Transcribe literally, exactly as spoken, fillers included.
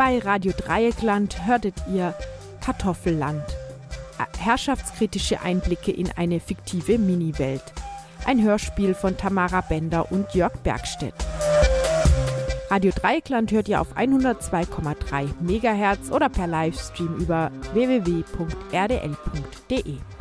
Bei Radio Dreieckland hörtet ihr Kartoffelland. Herrschaftskritische Einblicke in eine fiktive Mini-Welt. Ein Hörspiel von Tamara Bender und Jörg Bergstedt. Radio Dreieckland hört ihr auf hundertzwei Komma drei Megahertz oder per Livestream über w w w punkt r d l punkt d e.